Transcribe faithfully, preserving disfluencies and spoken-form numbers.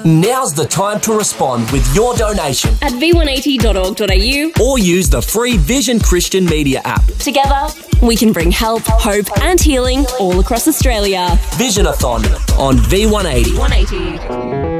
Now's the time to respond with your donation at v one eighty dot org dot a u or use the free Vision Christian Media app. Together, we can bring help, hope and healing all across Australia. Visionathon on V one eighty. one eighty.